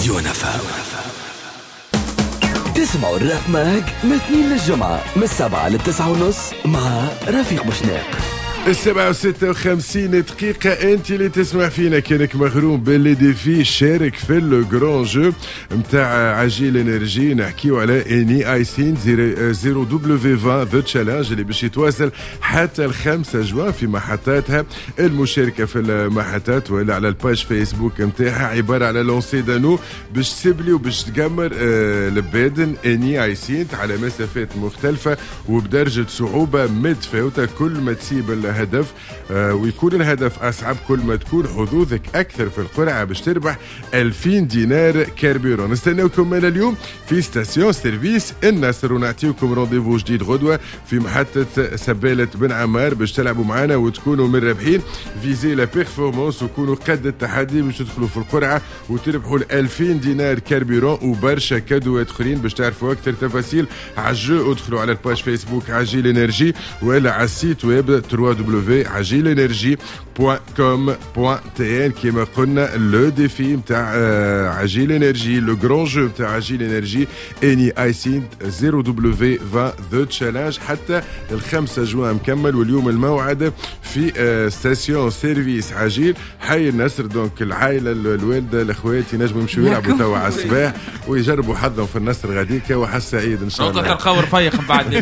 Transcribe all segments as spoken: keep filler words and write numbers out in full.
راديو نفهم. تسمعوا الراب ماج من اثنين للجمعة من السبعة للتسعة ونص مع رفيق بوشناق. السبعة وستة وخمسين دقيقة انت اللي تسمع فينا. كانك مغروم باللي ديفي شارك في الجران جو متاع عجيل انرجي. نحكيو على اني ايسين زيرو دبليو في عشرين ذا تشالنج اللي باش يتواصل حتى الخمسة جوان في محطاتها. المشاركة في المحطات ولا على الباج فيسبوك متاعها عبارة على لونسي دانو باش تسبلي وباش تقمر آه لبادن اني ايسين على مسافات مختلفة وبدرجة صعوبة متفاوتة. كل ما تسيب هدف آه ويكون الهدف أصعب كل ما تكون حظوظك أكثر في القرعة باش تربح ألفين دينار كاربيرون. نستناوكم من اليوم في ستاسيون سيرفيس النصر ونعطيكم رونديفو جديد غدوة في محطة سبالة بن عمار باش تلعبوا معنا وتكونوا من رابحين. فيزي لا بيرفورمانس وكونوا قد التحدي باش تدخلوا في القرعة وتربحوا الألفين دينار كاربيرون وبرشا كادوات اخرين. باش تعرفوا أكثر تفاصيل على الجو ادخلوا على الباج فيسبوك عجيل انرجي ولا على السيت ويب دبليو دبليو دبليو دوت عجيل انرجي دوت كوم دوت تي ان. كما قلنا لو ديفي نتاع عجيل انرجي لو جران جو نتاع عجيل انرجي اني ايسين زيرو دبليو في عشرين ذا تشالنج حتى الخمسة جوان مكمل. واليوم الموعد في ستاسيون سيرفيس عجيل حي النصر. دونك العائله الوالده الاخوات ينجموا يمشوا يلعبوا توا على الصباح ويجربوا حظهم في النصر غاديك. وحس سعيد ان شاء الله تلقاو رفيق بعد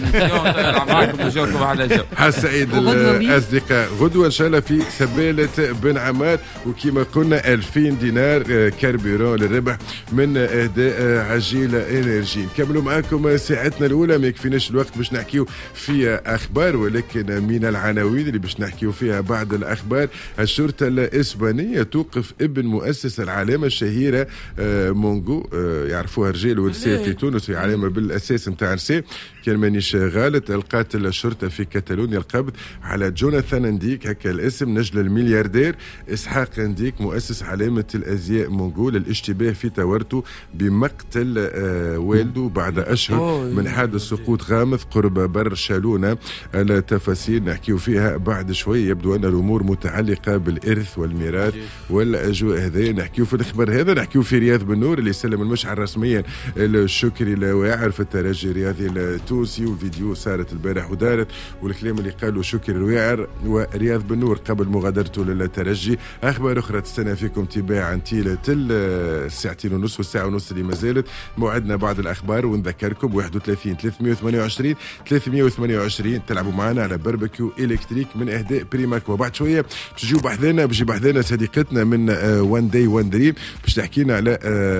معاكم وجوكم على جو. حس سعيد الأصدقاء غدوة إن شاء الله في سبالة بن عمار. وكما قلنا ألفين دينار كاربيرون للربح من أداء عجيل إنرجي. نكملوا معاكم ساعتنا الأولى. ما يكفيناش الوقت باش نحكيو في أخبار ولكن من العناوين اللي باش نحكيو فيها بعد الأخبار. الشرطة الإسبانية توقف ابن مؤسس العلامة الشهيرة مونغو. يعرفوها رجال ونساء في تونس في علامة بالأساس متاع نساء. كان مانيش غالط القات الشرطة في كاتالونيا القبض على جوناثان انديك هكا الاسم نجل الملياردير إسحاق انديك مؤسس علامة الأزياء مونغول الاشتباه في تورطه بمقتل آه والده بعد أشهر من حادث سقوط غامض قرب بر شالونة. التفاصيل نحكيو فيها بعد شوي. يبدو أن الأمور متعلقة بالإرث والميراث والأجواء هذه. نحكيو في الخبر هذا. نحكيو في رياض بن نور اللي سلم المشعر رسميا الشكري الواعر في الترجي الرياضي التونسي. والفيديو صارت البارح ودارت والكلام اللي قالوا شكري الواعر ورياض بن نور قبل مغادرته للترجي. أخبار أخرى تستنى فيكم تباعا طيلة الساعتين ونص والساعة ونص اللي مازالت. موعدنا بعد الأخبار ونذكركم واحد وثلاثين ثلاثمية وثمانية وعشرين ثلاثمية وثمانية وعشرين تلعبوا معنا على باربيكيو إلكتريك من إهداء بريماك. وبعد شوية باش تجيو بحذانا باش بحذانا صديقتنا من وان داي وان دريم باش تحكينا على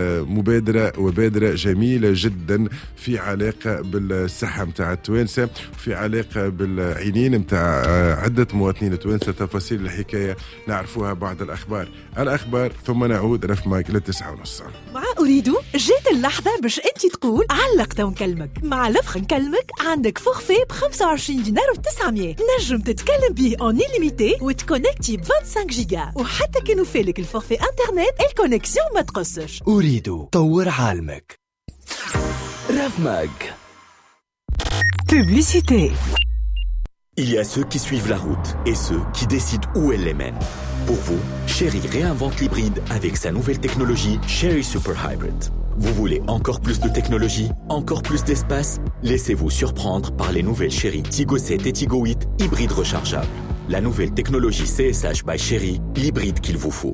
مبادرة وبادرة جميلة جدا في علاقة بالصحة متاع التوانسة وفي علاقة بالعينين متاع عدة مواطنين توانسة. تفاصيل الحكاية نعرفوها بعد الأخبار. الأخبار ثم نعود رف مايك للتسعة ونص. مع أريدو جيت اللحظة باش أنت تقول علقت ونكلمك. مع لفخ نكلمك عندك فخفي بخمسة وعشرين دينار وتسعمية نجم تتكلم به اون إليميتي وتكونكتي ب خمسة وعشرين جيجا. وحتى كانوا فالك الفخفي انترنت الكونكسيون ما تقصش. أريدو طور عالمك. رف ماج. Publicité. Il y a ceux qui suivent la route et ceux qui décident où elle les mène. Pour vous, Chery réinvente l'hybride avec sa nouvelle technologie Chery Super Hybrid. Vous voulez encore plus de technologie, encore plus d'espace? Laissez-vous surprendre par les nouvelles Chery Tigo sept et Tigo huit hybrides rechargeables. La nouvelle technologie C S H by Chery, l'hybride qu'il vous faut.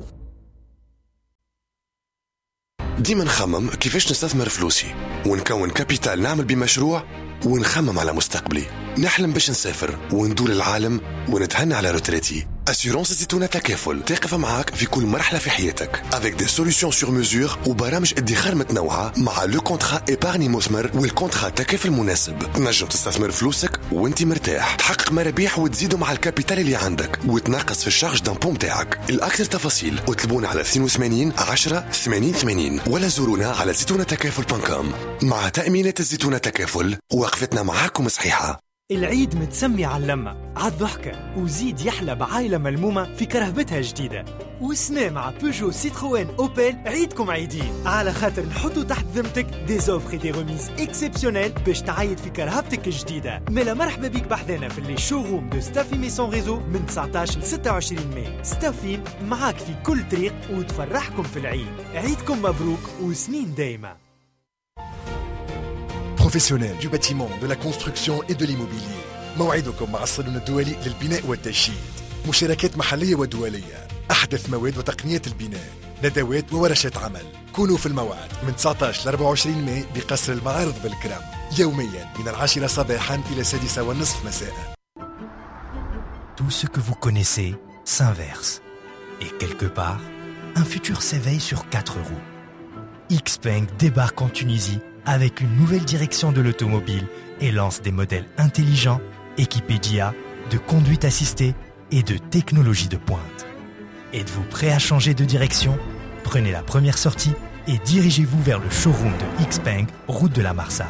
ديما نخمم كيفاش نستثمر فلوسي ونكون كابيتال نعمل بمشروع ونخمم على مستقبلي. نحلم باش نسافر وندور العالم ونتهنى على روتريتي. أسيورانس الزيتونة تكافل تقف معاك في كل مرحلة في حياتك avec des solutions sur mesure وبرامج ادخار متنوعة مع لو كونترا إيبارني مثمر والكونترا تكافل مناسب. تنجم تستثمر فلوسك وانت مرتاح تحقق مرابيح وتزيدوا مع الكابيتال اللي عندك وتنقص في الشارج دامبو متاعك. الأكثر تفاصيل اطلبونا على اثنين وثمانين عشرة ثمانين ثمانين ولا زورونا على زيتونة تكافل دوت كوم. مع تأمينات الزيتونة تكافل وقفتنا معاكم صحيحة. العيد متسمي على اللمة على الضحكة وزيد يحلى بعائلة ملمومة في كرهبتها جديدة. وسنا مع بيجو سيتروين أوبل عيدكم عيدين على خاطر نحطوا تحت ذمتك دي زوفر دي ريميز اكسبسيونيل باش تعيد في كرهبتك الجديدة. ملا مرحبا بيك بحذانا في اللي شوروم دو ستافي ميسون ريزو من تسعطاش ل ستة وعشرين ماي. ستافي معاك في كل طريق وتفرحكم في العيد. عيدكم مبروك وسنين دايما. Professionnels du bâtiment, de la construction et de l'immobilier. موعدكم مع الصالون الدولي للبناء والتشييد. مشاركات محلية ودولية. أحدث مواد وتقنيات البناء. ندوات وورشات عمل. كونوا في الموعد من تسعطاش ل أربعة وعشرين ماي بقصر المعارض بالكرم. يوميا من العاشرة صباحا إلى السادسة والنصف مساء. Tout ce que vous connaissez s'inverse. Et quelque part, un futur s'éveille sur quatre roues. Xpeng débarque en Tunisie avec une nouvelle direction de l'automobile et lance des modèles intelligents, équipés d'I A, de conduite assistée et de technologie de pointe. Êtes-vous prêt à changer de direction? Prenez la première sortie et dirigez-vous vers le showroom de Xpeng, route de la Marsa.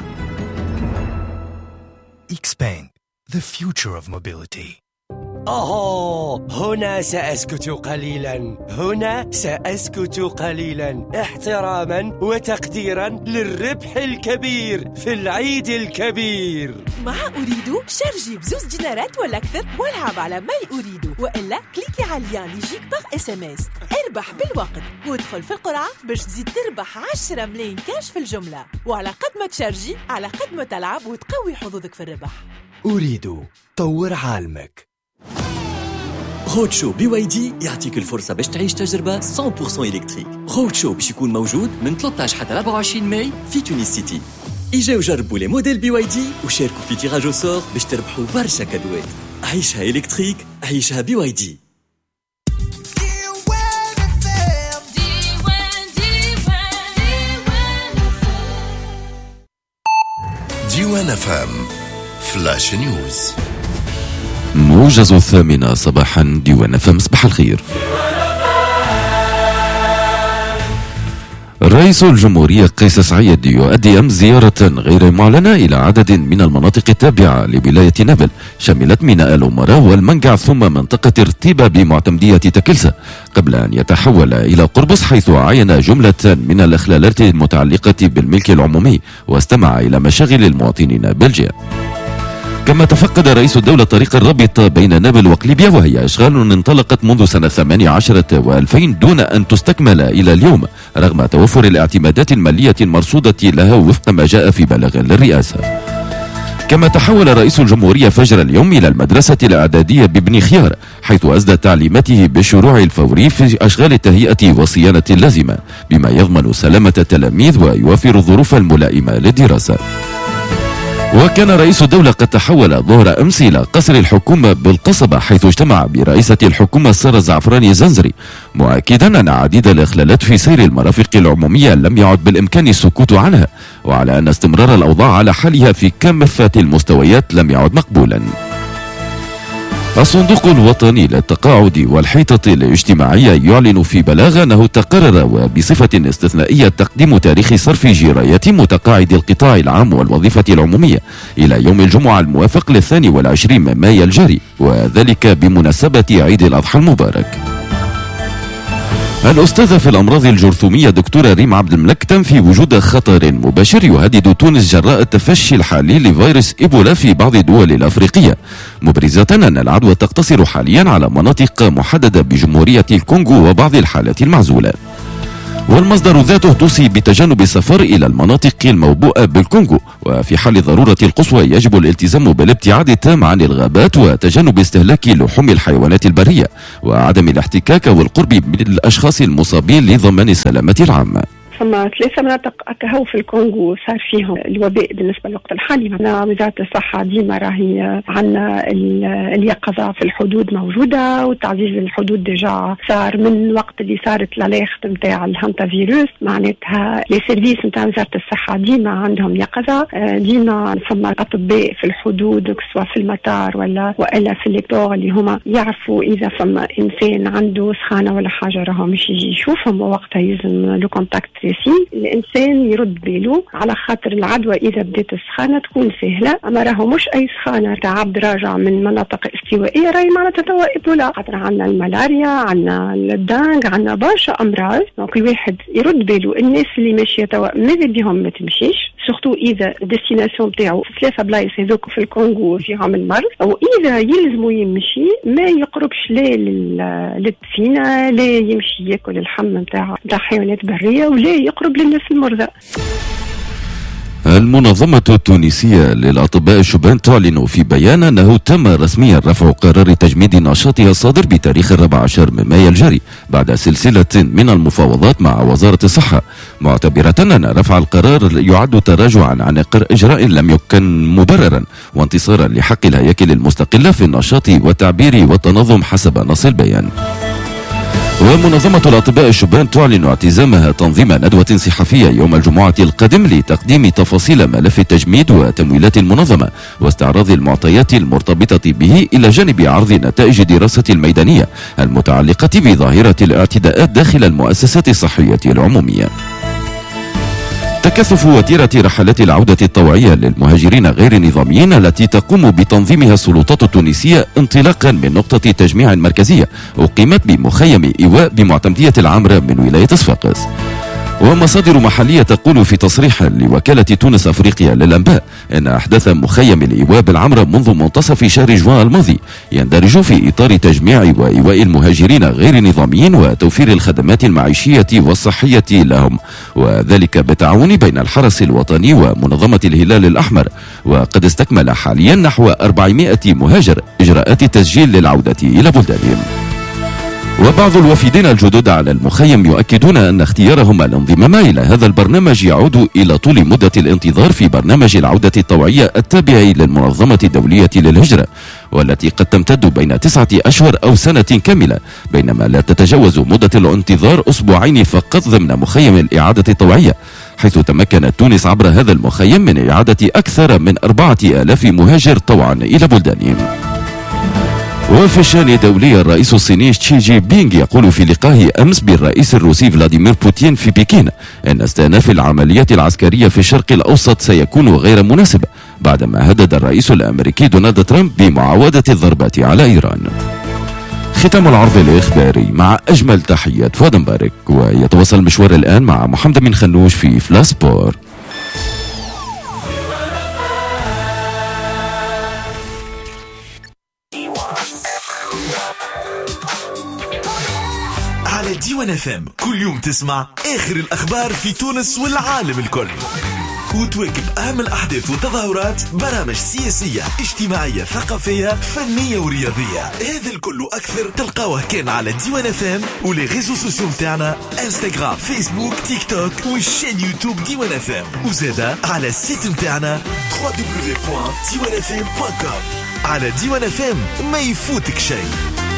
Xpeng, the future of mobility. أوه هنا سأسكت قليلا هنا سأسكت قليلا احتراما وتقديرا للربح الكبير في العيد الكبير. مع أريدو شارجي بزوز دينارات ولا أكثر والعب على ماي أريدو وإلا كليكي على اللين اللي يجيك باغ اس ام اس. اربح بالوقت وادخل في القرعة باش تزيد تربح عشرة ملايين كاش في الجملة. وعلى قد ما تشارجي على قد ما تلعب وتقوي حظوظك في الربح. أريدو طور عالمك. رود شو بي واي دي يعطيك الفرصة باش تعيش تجربة مية بالمية إلكتريك. رود شو باش يكون موجود من ثلاثطاش حتى أربعة وعشرين ماي في تونس سيتي. إجاو جربوا لي موديل بي واي دي وشاركوا في تيراج أو سور باش تربحوا برشا كادوات. عيشها إلكتريك، عيشها بي واي دي. ديوان اف ام فلاش نيوز. موجز الثامنة صباحا ديوان فم. صباح الخير. رئيس الجمهورية قيس سعيد يؤدي أمس زيارة غير معلنة إلى عدد من المناطق التابعة لولاية نابل شملت ميناء الأمراء والمنقع ثم منطقة ارتيبة بمعتمدية تكلسة قبل أن يتحول إلى قربص حيث عاين جملة من الإخلالات المتعلقة بالملك العمومي واستمع إلى مشاغل المواطنين بالجهة. كما تفقد رئيس الدولة طريق الرابط بين نابل وقليبية وهي أشغال انطلقت منذ سنة ثمانية عشرة وألفين دون أن تستكمل إلى اليوم رغم توفر الاعتمادات المالية المرصودة لها وفق ما جاء في بلاغ للرئاسة. كما تحول رئيس الجمهورية فجر اليوم إلى المدرسة الإعدادية ببني خيار حيث أسدى تعليماته بالشروع الفوري في أشغال التهيئة والصيانة اللازمة بما يضمن سلامة التلاميذ ويوفر الظروف الملائمة للدراسة. وكان رئيس الدولة قد تحول ظهر أمس إلى قصر الحكومة بالقصبة حيث اجتمع برئيسة الحكومة سارة زعفراني زنزري مؤكدا أن عديد الإخلالات في سير المرافق العمومية لم يعد بالإمكان السكوت عنها وعلى أن استمرار الأوضاع على حالها في كافة المستويات لم يعد مقبولا. الصندوق الوطني للتقاعد والحيطة الاجتماعية يعلن في بلاغ أنه تقرر وبصفة استثنائية تقديم تاريخ صرف جرايات متقاعد القطاع العام والوظيفة العمومية إلى يوم الجمعة الموافق للثاني والعشرين من مايو الجاري وذلك بمناسبة عيد الأضحى المبارك. الأستاذة في الأمراض الجرثومية دكتورة ريم عبد الملك تنفي وجود خطر مباشر يهدد تونس جراء التفشي الحالي لفيروس إيبولا في بعض الدول الأفريقية مبرزة أن العدوى تقتصر حاليا على مناطق محددة بجمهورية الكونغو وبعض الحالات المعزولة. والمصدر ذاته توصي بتجنب السفر إلى المناطق الموبوءة بالكونغو وفي حال الضرورة القصوى يجب الالتزام بالابتعاد التام عن الغابات وتجنب استهلاك لحوم الحيوانات البرية وعدم الاحتكاك والقرب من الأشخاص المصابين لضمان السلامة العامة. ثم ثلاثة مناطق أكهو في الكونغو صار فيهم الوباء بالنسبة للوقت الحالي. معنا وزارة الصحة ديما راهي عنا اليقظة في الحدود موجودة وتعزيز الحدود ديجا صار من وقت اللي صارت الاليرت نتاع الهانتا فيروس. معناتها لي سيرفيس نتاع وزارة الصحة ديما عندهم يقظة ديما. ثم أطباء في الحدود سواء في المطار ولا وإلا في الليبتور اللي هما يعرفوا إذا فما إنسان عنده سخانة ولا حاجة راهم مش يجي يشوفهم ووقتها يلزم لو كونتاكت أساسي الإنسان يرد باله، على خاطر العدوى إذا بدأت السخانة تكون سهلة، أما راهو مش أي سخانة تاع عبد راجع من مناطق استوائية راهي معناتها توا إبولا، خاطر عندنا الملاريا، عندنا الدانج، عندنا برشا أمراض. دونك الواحد يرد باله الناس اللي ماشية توا ماذا بهم ما تمشيش، سورتو إذا الديستيناسيون بتاعه في ثلاثة بلايص هذوك في الكونغو فيهم المرض، أو إذا يلزموا يمشي ما يقربش لا للدفينة، لا يمشي ياكل اللحم نتاع نتاع حيوانات برية، ولا يقرب للناس المرضى. المنظمة التونسية للأطباء الشبان تعلن في بيان أنه تم رسميا رفع قرار تجميد نشاطها الصادر بتاريخ الرابع عشر من مايو الجاري بعد سلسلة من المفاوضات مع وزارة الصحة، معتبرة أن رفع القرار يعد تراجعا عن إجراء لم يكن مبررا وانتصارا لحق الهياكل المستقلة في النشاط والتعبير والتنظم حسب نص البيان. ومنظمة الأطباء الشبان تعلن اعتزامها تنظيم ندوة صحفية يوم الجمعة القادم لتقديم تفاصيل ملف التجميد وتمويلات المنظمة واستعراض المعطيات المرتبطة به، إلى جانب عرض نتائج دراسة الميدانية المتعلقة بظاهرة الاعتداءات داخل المؤسسات الصحية العمومية. تكثف وتيرة رحلات العودة الطوعية للمهاجرين غير النظاميين التي تقوم بتنظيمها السلطات التونسية انطلاقا من نقطة تجميع مركزية أقيمت بمخيم إيواء بمعتمدية العمرة من ولاية صفاقس. ومصادر محلية تقول في تصريح لوكالة تونس أفريقيا للأنباء أن أحداث مخيم الإيواء بالعمرة منذ منتصف شهر جوان الماضي يندرج في إطار تجميع وإيواء المهاجرين غير النظاميين وتوفير الخدمات المعيشية والصحية لهم، وذلك بالتعاون بين الحرس الوطني ومنظمة الهلال الأحمر. وقد استكمل حاليا نحو أربعمائة مهاجر إجراءات التسجيل للعودة إلى بلدانهم. وبعض الوافدين الجدد على المخيم يؤكدون أن اختيارهم الانضمام إلى هذا البرنامج يعود إلى طول مدة الانتظار في برنامج العودة الطوعية التابع للمنظمة الدولية للهجرة، والتي قد تمتد بين تسعة أشهر أو سنة كاملة، بينما لا تتجاوز مدة الانتظار أسبوعين فقط ضمن مخيم الإعادة الطوعية، حيث تمكنت تونس عبر هذا المخيم من إعادة أكثر من أربعة آلاف مهاجر طوعا إلى بلدانهم. وفي الشأن الدولي، الرئيس الصيني شي جي بينغ يقول في لقائه أمس بالرئيس الروسي فلاديمير بوتين في بكين أن استئناف العمليات العسكرية في الشرق الأوسط سيكون غير مناسب، بعدما هدد الرئيس الأمريكي دونالد ترامب بمعاودة الضربات على إيران. ختام العرض الإخباري مع أجمل تحيات فؤاد مبارك، ويتواصل المشوار الآن مع محمد بن خنوش في فلاسبور. على ديوان اف ام كل يوم تسمع اخر الاخبار في تونس والعالم الكل، وتواكب اهم الاحداث والتظاهرات، برامج سياسيه اجتماعيه ثقافيه فنيه ورياضيه. هذا الكل واكثر تلقاوه كان على ديوان اف ام ولي ريزو سوسيو متاعنا انستغرام فيسبوك تيك توك والشين يوتيوب ديوان اف ام، وزادا على السيت متاعنا دبليو دبليو دبليو بوان ديوان اف ام بوان كوم. على ديوان اف ام ما يفوتك شيء.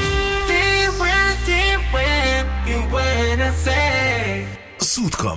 صوتكم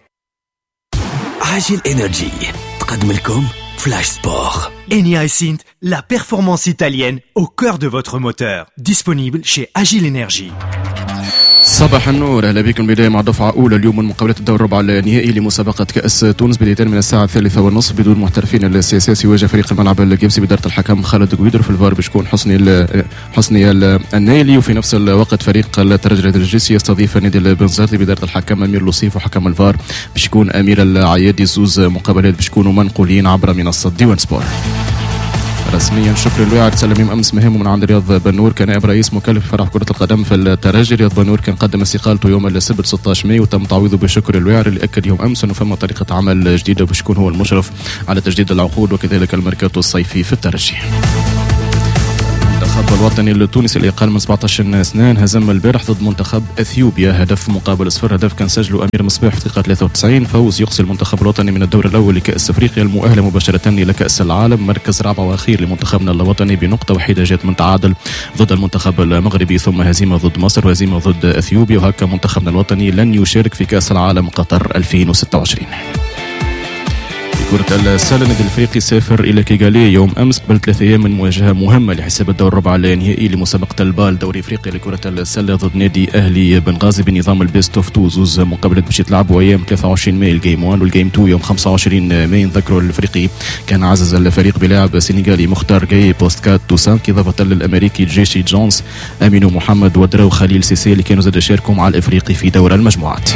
عاجل انرجي تقدم لكم فلاش سبور. Eni iSynth, la performance italienne au cœur de votre moteur. Disponible chez Agile Energy. صباح النور، اهلا بكم. بدايه مع دفعه اولى اليوم من مقابلات الدور الربع النهائي لمسابقه كاس تونس، بدايه من الساعه الثالثه والنصف بدون محترفين. السياسي يواجه فريق الملعب الجيمسي بداره الحكم خالد قويدر، في الفار بشكون حسني حسني النايلي، وفي نفس الوقت فريق الترجي الجيسي يستضيف النادي البنزرتي بداره الحكم امير لوصيف، وحكم الفار بشكون امير العيادي. زوز مقابلات بشكونوا منقولين عبر منصه ديوان سبور. رسميا شكر الواعد سلميم امس مهمه من عند رياض بنور كنائب رئيس مكلف فرع كره القدم في الترجي. رياض بنور كان قدم استقالته يوم السبت ستة عشر مايو وتم تعويضه بشكر الواعد، اللي اكد يوم امس انه فما طريقه عمل جديده باش يكون هو المشرف على تجديد العقود وكذلك الميركاتو الصيفي في الترجي. المنتخب الوطني التونسي اللي قال من سبعة عشر سنة هزم البارح ضد منتخب اثيوبيا هدف مقابل صفر. هدف كان سجله امير مصباح في دقيقه ثلاثة وتسعين. فوز يقصي المنتخب الوطني من الدور الاول لكاس افريقيا المؤهله مباشره لكاس العالم. مركز رابع واخير لمنتخبنا الوطني بنقطه وحيده جات من تعادل ضد المنتخب المغربي، ثم هزيمه ضد مصر وهزيمه ضد اثيوبيا، وهكا منتخبنا الوطني لن يشارك في كاس العالم قطر ألفين وستة وعشرين. كرة السلة النادي الافريقي سافر الى كيغالي يوم امس قبل ثلاثة ايام من مواجهه مهمه لحساب الدور الربع النهائي لمسابقه البال دوري افريقيا لكرة السله ضد نادي اهلي بنغازي بنظام البيست اوف تو. زوز مقابلات باش يتلعبوا ايام ثلاثة وعشرين ماي الجيم واحد والجيم اثنين يوم خمسة وعشرين ماي. نذكروا الافريقي كان عزز الفريق بلاعب سنغالي مختار جاي بوستكات توسانك اضافه للامريكي جيشي جونز امينو محمد ودراو خليل سيسي اللي كانوا زاد شاركوا مع الافريقي في دور المجموعات.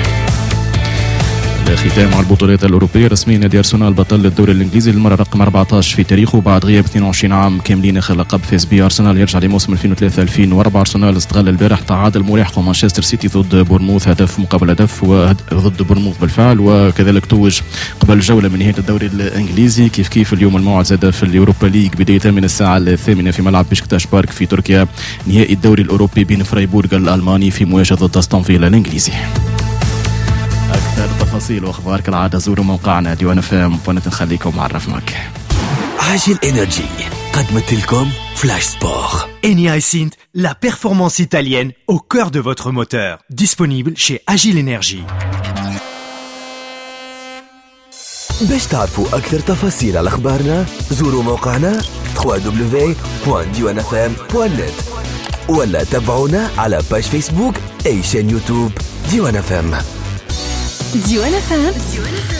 ختام على البطولات الأوروبية رسميا نادي أرسنال بطل الدوري الإنجليزي للمرة رقم أربعة عشر في تاريخه بعد غياب اثنين وعشرين عام كاملين آخر لقب فاز به أرسنال يرجع لموسم ألفين وثلاثة ألفين وأربعة. أرسنال استغل البارح تعادل ملاحقه مانشستر سيتي ضد بورنموث هدف مقابل هدف وضد بورنموث بالفعل، وكذلك توج قبل جولة من نهاية الدوري الإنجليزي. كيف كيف اليوم الموعد زاد في اليوروبا ليج بداية من الساعة الثامنة في ملعب بشكتاش بارك في تركيا نهائي الدوري الأوروبي بين فريبورغ الألماني في مواجهة ضد أستون فيلا الإنجليزي. أكثر تفاصيل وأخبار كالعادة زوروا موقعنا ديوان فام فنت نخليكم مع الرفمك. عاجل إنرجي قدمت لكم فلاش سبور. Eni iSynth, la performance italienne au cœur de votre moteur. Disponible chez Agile Energy. باش تعرفوا أكثر تفاصيل على أخبارنا زوروا موقعنا دبليو دبليو دبليو دوت ديوان اف ام دوت نت ولا تابعونا على باج فيسبوك أي شان يوتيوب ديوان اف ام. ديوان اف ام